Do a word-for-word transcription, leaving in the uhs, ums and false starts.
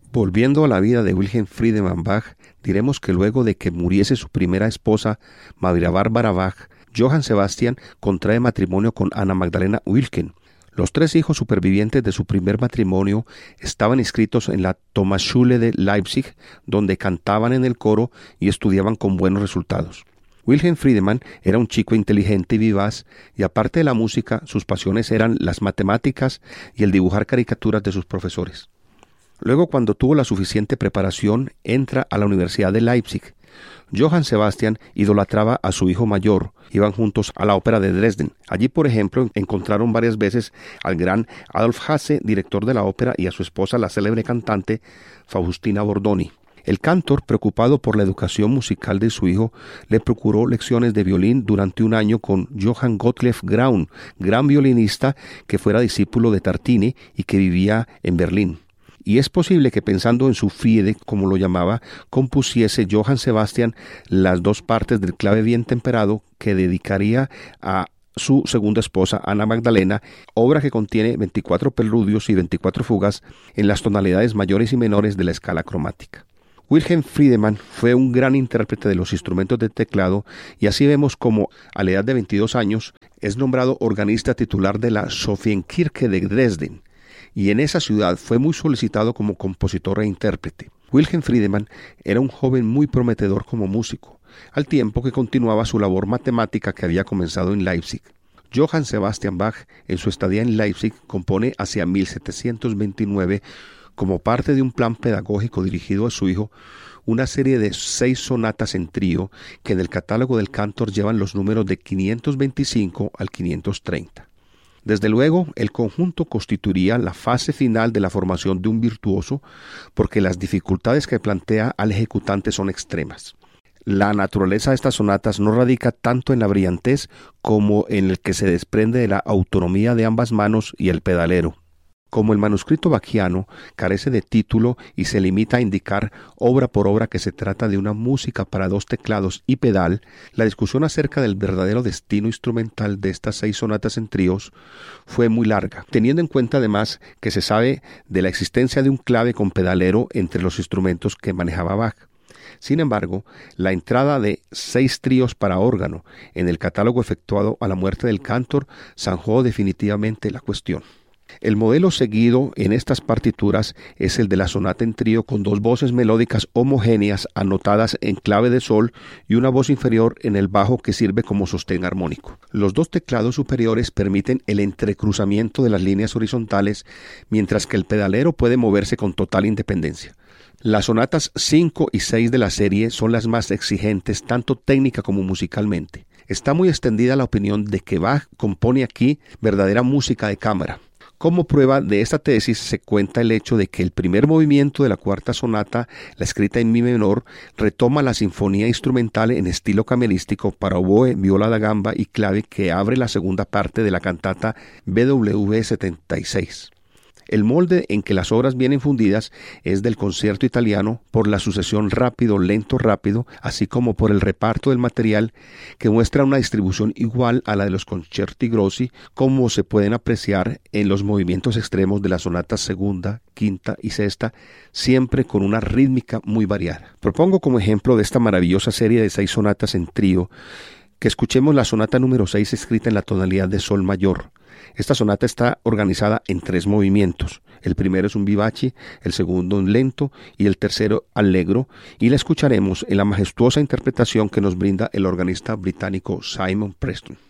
Volviendo a la vida de Wilhelm Friedemann Bach, diremos que luego de que muriese su primera esposa, María Bárbara Bach, Johann Sebastian contrae matrimonio con Ana Magdalena Wilken. Los tres hijos supervivientes de su primer matrimonio estaban inscritos en la Thomasschule de Leipzig, donde cantaban en el coro y estudiaban con buenos resultados. Wilhelm Friedemann era un chico inteligente y vivaz, y aparte de la música, sus pasiones eran las matemáticas y el dibujar caricaturas de sus profesores. Luego, cuando tuvo la suficiente preparación, entra a la Universidad de Leipzig. Johann Sebastian idolatraba a su hijo mayor. Iban juntos a la ópera de Dresden. Allí, por ejemplo, encontraron varias veces al gran Adolf Hasse, director de la ópera, y a su esposa, la célebre cantante Faustina Bordoni. El cantor, preocupado por la educación musical de su hijo, le procuró lecciones de violín durante un año con Johann Gottlieb Graun, gran violinista que fuera discípulo de Tartini y que vivía en Berlín. Y es posible que, pensando en su Friede, como lo llamaba, compusiese Johann Sebastian las dos partes del clave bien temperado que dedicaría a su segunda esposa, Ana Magdalena, obra que contiene veinticuatro preludios y veinticuatro fugas en las tonalidades mayores y menores de la escala cromática. Wilhelm Friedemann fue un gran intérprete de los instrumentos de teclado, y así vemos como, a la edad de veintidós años, es nombrado organista titular de la Sophienkirche de Dresden, y en esa ciudad fue muy solicitado como compositor e intérprete. Wilhelm Friedemann era un joven muy prometedor como músico, al tiempo que continuaba su labor matemática que había comenzado en Leipzig. Johann Sebastian Bach, en su estadía en Leipzig, compone hacia mil setecientos veintinueve, como parte de un plan pedagógico dirigido a su hijo, una serie de seis sonatas en trío que en el catálogo del Cantor llevan los números de quinientos veinticinco al quinientos treinta. Desde luego, el conjunto constituiría la fase final de la formación de un virtuoso, porque las dificultades que plantea al ejecutante son extremas. La naturaleza de estas sonatas no radica tanto en la brillantez como en el que se desprende de la autonomía de ambas manos y el pedalero. Como el manuscrito bachiano carece de título y se limita a indicar obra por obra que se trata de una música para dos teclados y pedal, la discusión acerca del verdadero destino instrumental de estas seis sonatas en tríos fue muy larga, teniendo en cuenta además que se sabe de la existencia de un clave con pedalero entre los instrumentos que manejaba Bach. Sin embargo, la entrada de seis tríos para órgano en el catálogo efectuado a la muerte del Cantor zanjó definitivamente la cuestión. El modelo seguido en estas partituras es el de la sonata en trío con dos voces melódicas homogéneas anotadas en clave de sol y una voz inferior en el bajo que sirve como sostén armónico. Los dos teclados superiores permiten el entrecruzamiento de las líneas horizontales, mientras que el pedalero puede moverse con total independencia. Las sonatas cinco y seis de la serie son las más exigentes tanto técnica como musicalmente. Está muy extendida la opinión de que Bach compone aquí verdadera música de cámara. Como prueba de esta tesis se cuenta el hecho de que el primer movimiento de la cuarta sonata, la escrita en mi menor, retoma la sinfonía instrumental en estilo camerístico para oboe, viola da gamba y clave que abre la segunda parte de la cantata B W setenta y seis. El molde en que las obras vienen fundidas es del concierto italiano por la sucesión rápido-lento-rápido, así como por el reparto del material que muestra una distribución igual a la de los concerti grossi, como se pueden apreciar en los movimientos extremos de las sonatas segunda, quinta y sexta, siempre con una rítmica muy variada. Propongo como ejemplo de esta maravillosa serie de seis sonatas en trío que escuchemos la sonata número seis escrita en la tonalidad de sol mayor. Esta sonata está organizada en tres movimientos. El primero es un vivace, el segundo un lento y el tercero allegro, y la escucharemos en la majestuosa interpretación que nos brinda el organista británico Simon Preston.